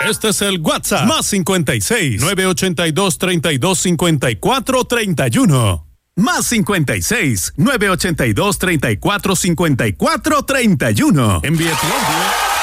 Este es el WhatsApp. Más 56 982 32 54 31. Más 56 982 34 54 31. Envíe tu audio